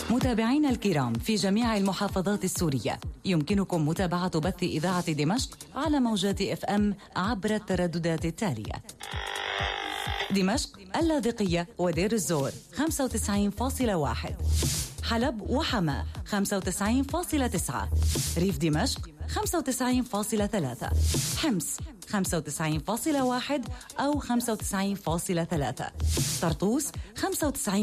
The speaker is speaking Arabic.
متابعينا الكرام في جميع المحافظات السورية، يمكنكم متابعة بث إذاعة دمشق على موجات FM عبر الترددات التالية: دمشق، اللاذقية ودير الزور 95.1، حلب وحماة 95.9، ريف دمشق 95.3، حمص 95.1 أو 95.3، طرطوس 95.